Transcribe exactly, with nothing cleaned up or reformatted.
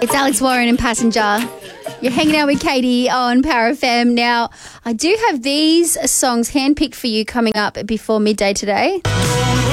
It's Alex Warren and Passenger. You're hanging out with Katie on Power F M. Now, I do have these songs handpicked for you coming up before midday today.